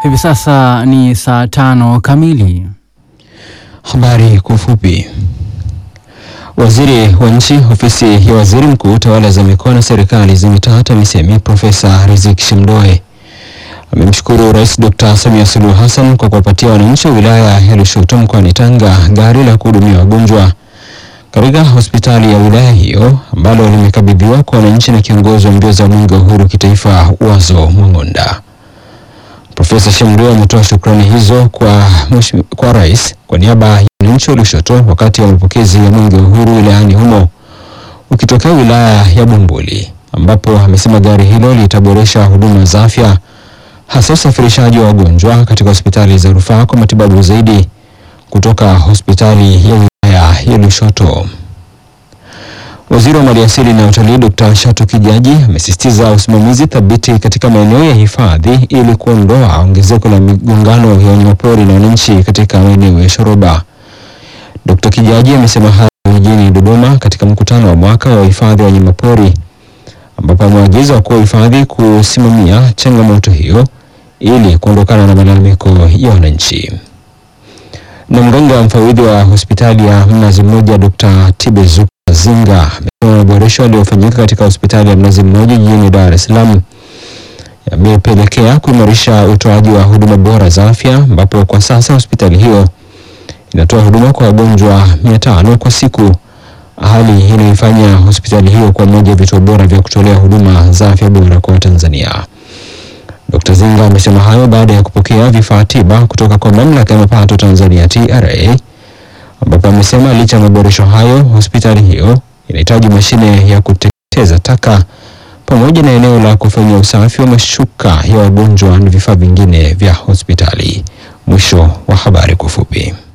Hivi sasa ni saa 5 kamili. Habari kwa ufupi. Waziri wa Nchi, Ofisi ya Waziri Mkuu, Tawala za Mikoa na Serikali za Mitaa, TAMISEMI, Profesa Riziki Shemdoe amemshukuru Rais Dr. Samia Suluhu Hassan kwa kuwapatia wananchi wa wilaya ya Lushoto mkoani Tanga gari la kuhudumia wagonjwa katika hospitali ya wilaya hiyo ambalo limekabidhiwa kwa wananchi na kiongozi wa mbio za Mwenge wa Uhuru Kitaifa Wazo Mwang'onda. Profesa Shemdoe ametoa shukrani hizo kwa Rais kwa niaba ya wananchi wa Lushoto wakati wa mapokezi ya Mwenge wa Uhuru wilayani humo ukitokea wilaya ya Bumbuli, ambapo amesema gari hilo litaboresha huduma za afya hasa usafirishaji wa wagonjwa katika hospitali za rufaa kwa matibabu zaidi kutoka hospitali ya wilaya ya Lushoto. Waziri wa Maliasili na Utalii Dr. Shatu Kijaji amesisitiza usimamizi thabiti katika maeneo ya hifadhi ili kuondoa ongezeko la migongano ya wanyamapori na wananchi katika maeneo ya shoroba. Dr. Kijaji amesema hayo jijini Dodoma katika mkutano wa mwaka wa hifadhi wa wanyamapori ambapo ameagiza wakuu wa hifadhi kusimamia changamoto hiyo ili kuondokana na malalamiko ya wananchi. Na mganga mfawidhi wa hospitali ya Mnazi Mmoja Dr. Tibezuka Zinga amesema maboresho yaliyofanyika katika hospitali ya Mnazi Mmoja jijini Dar es Salaam yamepelekea kuimarisha utoaji wa huduma bora za afya, ambapo kwa sasa hospitali hiyo inatoa huduma kwa wagonjwa 500 kwa siku, hali inayoifanya hospitali hiyo kwa moja ya vituo bora vya kutolea huduma za afya bora kwa Tanzania. Dr. Zinga amesema hayo baada ya kupokea vifaa tiba kutoka kwa Mamlaka ya Mapato Tanzania TRA, ambapo amesema licha ya maboresho hayo hospitali hiyo inahitaji mashine ya kuteketeza taka pamoja na eneo la kufanya usafi wa mashuka ya wagonjwa na vifaa vingine vya hospitali. Mwisho wa habari kwa ufupi.